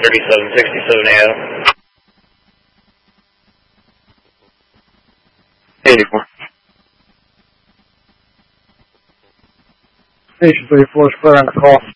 3767 AM. 84. Station 34 is clear on the call.